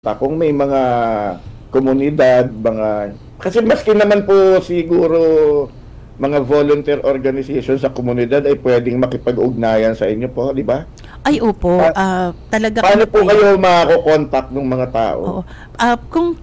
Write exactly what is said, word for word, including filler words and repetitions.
Pa kung may mga komunidad, mga kasi maski naman po siguro mga volunteer organization sa komunidad ay pwedeng makipag-ugnayan sa inyo po, di ba? Ay opo, Pa ah, talagang paano ano po po 'yan. kayo mako-contact nung mga tao? Oo, ah, kung